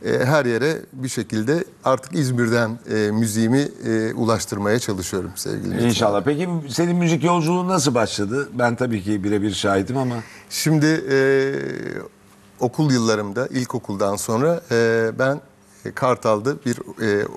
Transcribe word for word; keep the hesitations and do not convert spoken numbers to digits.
e, her yere bir şekilde artık İzmir'den e, müziğimi e, ulaştırmaya çalışıyorum sevgili Metin İnşallah. abi. Peki senin müzik yolculuğun nasıl başladı? Ben tabii ki birebir şahidim ama. Şimdi e, okul yıllarımda, ilkokuldan sonra e, ben Kartal'da bir e,